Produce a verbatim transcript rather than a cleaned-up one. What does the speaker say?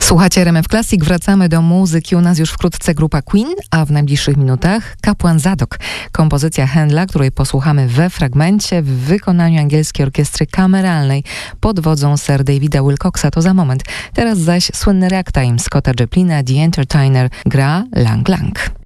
Słuchacie R M F Classic, wracamy do muzyki. U nas już wkrótce grupa Queen, a w najbliższych minutach Kapłan Zadok. Kompozycja Händla, której posłuchamy we fragmencie w wykonaniu angielskiej orkiestry kameralnej pod wodzą Sir Davida Wilcoxa. To za moment. Teraz zaś słynny ragtime Scotta Joplina, The Entertainer gra Lang Lang.